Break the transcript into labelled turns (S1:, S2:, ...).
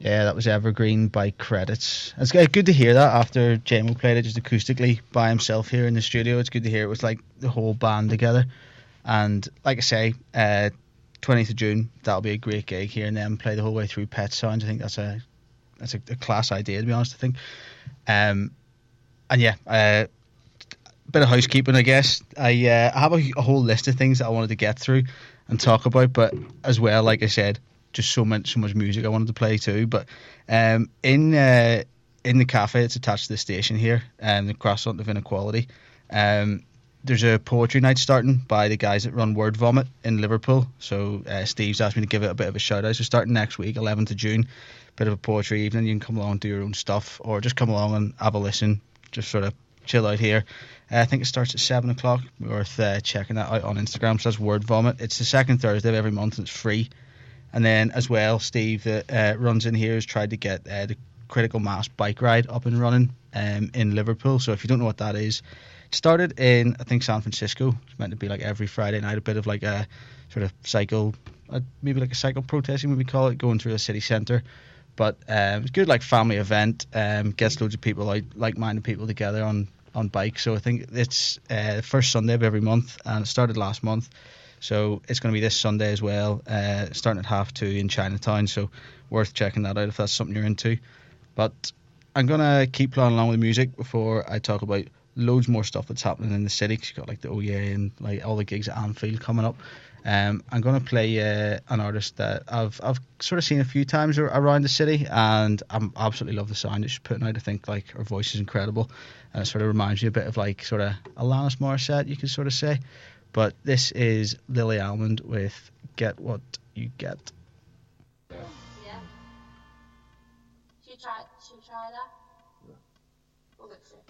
S1: Yeah, that was Evergreen by Credits. It's good to hear that after JMO played it just acoustically by himself here in the studio. It's good to hear it was like the whole band together. And like I say, 20th of June, that'll be a great gig here, and then play the whole way through Pet Sounds. I think that's a class idea, to be honest, I think. And yeah, bit of housekeeping, I guess. I have a whole list of things that I wanted to get through and talk about, but as well, like I said, just so much music I wanted to play too. But in the cafe, it's attached to the station here, the Croissant of Inequality. There's a poetry night starting by the guys that run Word Vomit in Liverpool. So Steve's asked me to give it a bit of a shout out. So starting next week, 11th of June, bit of a poetry evening. You can come along and do your own stuff, or just come along and have a listen. Just sort of chill out here. I think it starts at 7 o'clock. Worth checking that out on Instagram. So that's Word Vomit. It's the second Thursday of every month and it's free. And then as well, Steve that runs in here has tried to get the Critical Mass bike ride up and running in Liverpool. So if you don't know what that is, it started in, I think, San Francisco. It's meant to be like every Friday night, a bit of like a sort of cycle, maybe like a cycle protesting, we call it, going through the city centre. But it's a good like family event. Gets loads of people out, like-minded people together on bikes. So I think it's the first Sunday of every month, and it started last month. So it's going to be this Sunday as well, starting at 2:30 in Chinatown. So worth checking that out if that's something you're into. But I'm going to keep playing along with music before I talk about loads more stuff that's happening in the city. Cause you've got like the OEA and like all the gigs at Anfield coming up. I'm going to play an artist that I've sort of seen a few times around the city, and I absolutely love the sound that she's putting out. I think like her voice is incredible, and it sort of reminds me a bit of like sort of Alanis Morissette, you could sort of say. But this is Lily Almond with Get What You Get.
S2: Yeah. Should we try that? Yeah. Well, let's see.